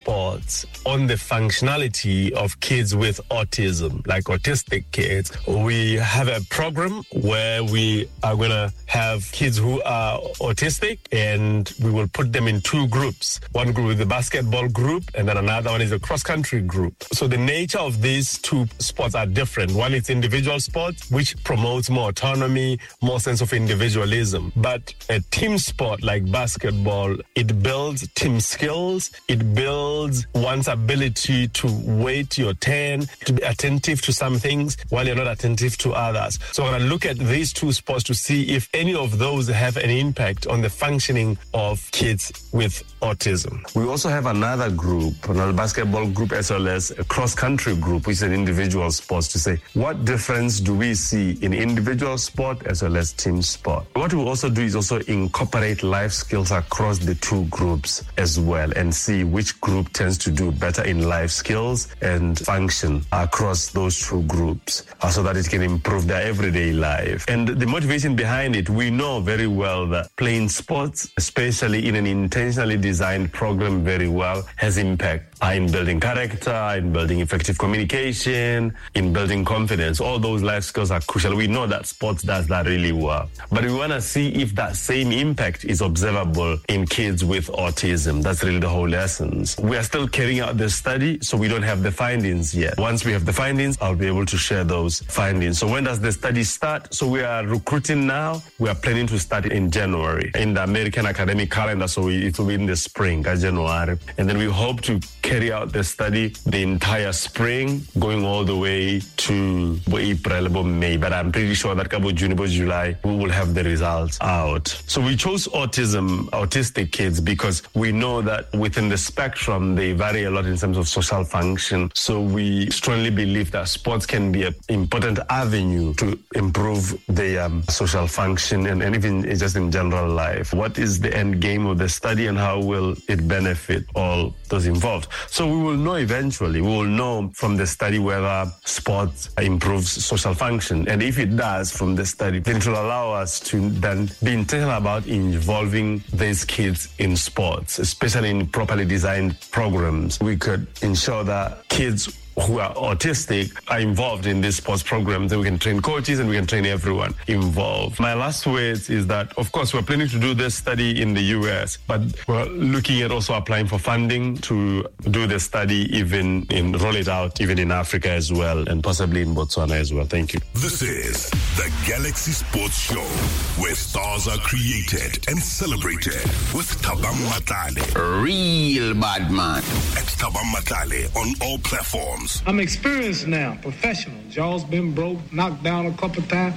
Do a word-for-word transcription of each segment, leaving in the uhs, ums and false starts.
sports on the functionality of kids with autism, like autistic kids. We have a program where we are going to have kids who are autistic, and we will put them in two groups. One group is the basketball group, and then another one is a cross-country group. So the nature of these two sports are different. One is individual sports, which promotes more autonomy, more sense of individualism. But a team sport like basketball, it builds team skills, it builds one's ability to wait your turn, to be attentive to some things while you're not attentive to others. So I'm going to look at these two sports to see if any of those have an impact on the functioning of kids with autism. We also have another group, another basketball group, as well as a cross-country group, which is an individual sports, to say what difference do we see in individual sport as well as team sport. What we also do is also incorporate life skills across the two groups as well, and see which group tends to do better in life skills and function across those two groups, uh, so that it can improve their everyday life. And the motivation behind it, we know very well that playing sports, especially in an intentionally designed program very well, has impact in building character, in building effective communication, in building confidence. All those life skills are crucial. We know that sports does that really well. But we want to see if that same impact is observable in kids with autism. That's really the whole essence. We are still carrying out the study, so we don't have the findings yet. Once we have the findings, I'll be able to share those findings. So when does the study start? So we are recruiting now. We are planning to start in January in the American academic calendar, so it will be in the spring, January. And then we hope to carry out the study the entire spring, going all the way to April, May. But I'm pretty sure that Cabo June, July, we will have the results out. So we chose autism, autistic kids, because we know that within the spectrum, they vary a lot in terms of social function. So we strongly believe that sports can be an important avenue to improve their um, social function and, and even just in general life. What is the end game of the study, and how will it benefit all those involved? So we will know eventually. We will know from the study whether sports improves social function. And if it does from the study, then it will allow us to then be intentional about involving these kids in sports, especially in properly designed programs. We could ensure that kids who are autistic are involved in these sports programs, and we can train coaches and we can train everyone involved. My last words is that, of course, we're planning to do this study in the U S, but we're looking at also applying for funding to do the study, even in roll it out, even in Africa as well, and possibly in Botswana as well. Thank you. This is the Galaxy Sports Show, where stars are created and celebrated with Thabang Matlale. Real bad man. At Thabang Matlale on all platforms. I'm experienced now, professional. Jaw's been broke, knocked down a couple times.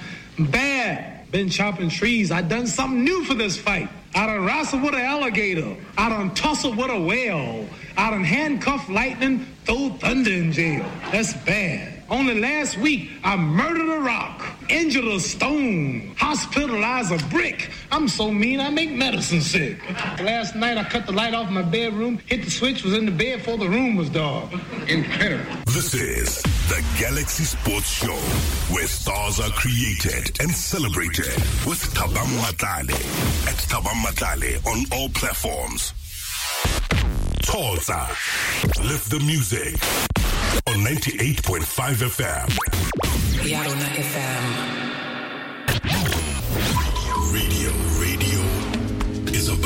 Bad. Been chopping trees. I done something new for this fight. I done wrestled with an alligator. I done tussled with a whale. I done handcuffed lightning, throw thunder in jail. That's bad. Only last week, I murdered a rock, injured a stone, hospitalized a brick. I'm so mean, I make medicine sick. Last night, I cut the light off my bedroom, hit the switch, was in the bed before the room was dark. Incredible. This is the Galaxy Sports Show, where stars are created and celebrated with Thabang Matlale. At Thabang Matlale on all platforms. Tulsa, lift the music on ninety-eight point five F M. Yarona F M.